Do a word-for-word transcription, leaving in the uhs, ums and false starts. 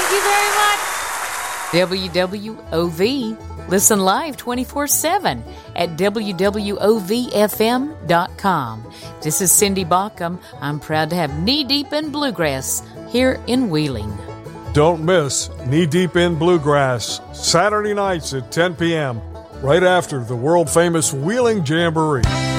Thank you very much. W W O V. Listen live twenty-four seven at W W O V F M dot com. This is Cindy Baucom. I'm proud to have Knee Deep in Bluegrass here in Wheeling. Don't miss Knee Deep in Bluegrass, Saturday nights at ten p.m., right after the world-famous Wheeling Jamboree.